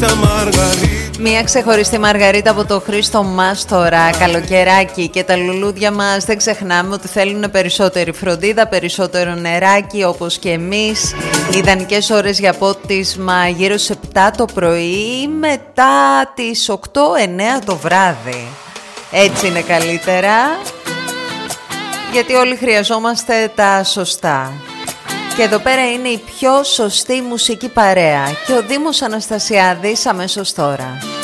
Μια ξεχωριστή Μαργαρίτα από το Χρήστο Μάστορα. Καλοκαιράκι και τα λουλούδια μας δεν ξεχνάμε ότι θέλουν περισσότερη φροντίδα, περισσότερο νεράκι όπως και εμείς. Ιδανικές ώρες για πότισμα γύρω στις 7 το πρωί, μετά τις 8-9 το βράδυ. Έτσι είναι καλύτερα, γιατί όλοι χρειαζόμαστε τα σωστά. Και εδώ πέρα είναι η πιο σωστή μουσική παρέα και ο Δήμος Αναστασιάδης αμέσως τώρα.